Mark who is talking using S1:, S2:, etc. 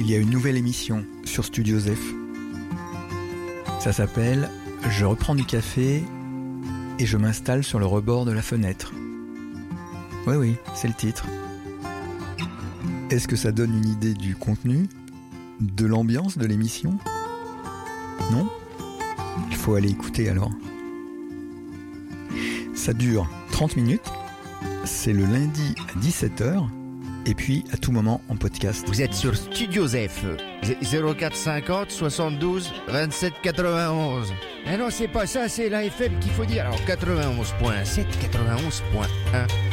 S1: il y a une nouvelle émission sur Studio Zef. Ça s'appelle « Je reprends du café et je m'installe sur le rebord de la fenêtre ». Oui, c'est le titre. Est-ce que ça donne une idée du contenu, de l'ambiance de l'émission ? Non ? Il faut aller écouter alors. Ça dure 30 minutes, c'est le lundi à 17h, et puis à tout moment en podcast.
S2: Vous êtes sur Studio Zef, 0450 72 27 91. Ah non, c'est pas ça, c'est la FM qu'il faut dire. Alors 91.7, 91.1.